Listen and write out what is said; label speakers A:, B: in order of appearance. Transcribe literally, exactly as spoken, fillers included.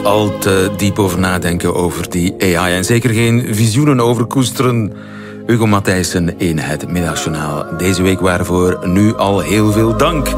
A: al te diep over nadenken over die A I. En zeker geen visioenen over koesteren. Hugo Matthijssen in het Middagjournaal. Deze week waarvoor nu al heel veel dank.